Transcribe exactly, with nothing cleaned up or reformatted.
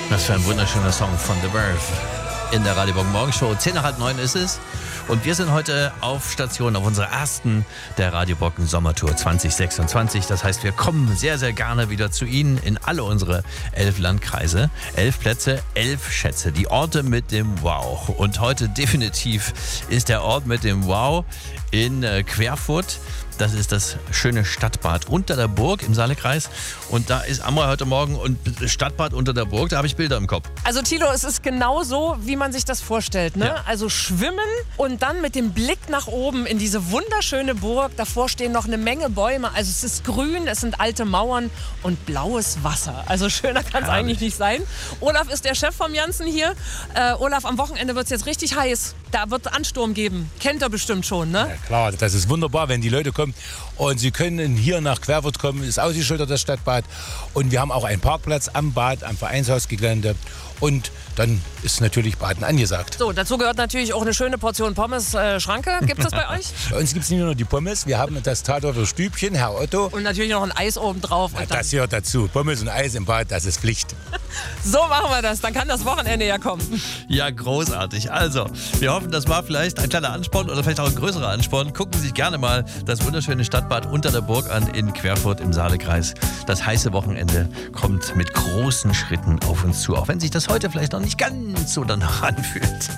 Was für ein wunderschöner Song von The Verve in der Radio Bock Morgenshow. Zehn nach halb neun ist es. Und wir sind heute auf Station, auf unserer ersten der Radio Bocken Sommertour zwanzig sechsundzwanzig. Das heißt, wir kommen sehr, sehr gerne wieder zu Ihnen in alle unsere elf Landkreise. Elf Plätze, elf Schätze. Die Orte mit dem Wow. Und heute definitiv ist der Ort mit dem Wow in äh, Querfurt. Das ist das schöne Stadtbad unter der Burg im Saalekreis. Und da ist Amra heute Morgen und Stadtbad unter der Burg, da habe ich Bilder im Kopf. Also Thilo, es ist genau so, wie man sich das vorstellt. Ne? Ja. Also schwimmen und dann mit dem Blick nach oben in diese wunderschöne Burg. Davor stehen noch eine Menge Bäume. Also es ist grün, es sind alte Mauern und blaues Wasser. Also schöner kann es eigentlich nicht sein. Olaf ist der Chef vom Janssen hier. Äh, Olaf, am Wochenende wird es jetzt richtig heiß. Da wird Ansturm geben. Kennt ihr bestimmt schon, ne? Ja klar, das ist wunderbar, wenn die Leute kommen und sie können hier nach Querfurt kommen, ist ausgeschildert das Stadtbad und wir haben auch einen Parkplatz am Bad, am Vereinshausgelände und dann ist natürlich Baden angesagt. So, dazu gehört natürlich auch eine schöne Portion Pommes äh, Schranke. Gibt es das bei euch? Bei uns gibt es nicht nur die Pommes, wir haben das Tatort Stübchen, Herr Otto. Und natürlich noch ein Eis oben drauf. Ja, das gehört dazu. Pommes und Eis im Bad, das ist Pflicht. So machen wir das, dann kann das Wochenende ja kommen. Ja, großartig. Also, wir hoffen, das war vielleicht ein kleiner Ansporn oder vielleicht auch ein größerer Ansporn. Gucken Sie sich gerne mal das wunderschöne Stadtbad unter der Burg an in Querfurt im Saalekreis. Das heiße Wochenende kommt mit großen Schritten auf uns zu, auch wenn sich das heute vielleicht noch nicht ganz so danach anfühlt.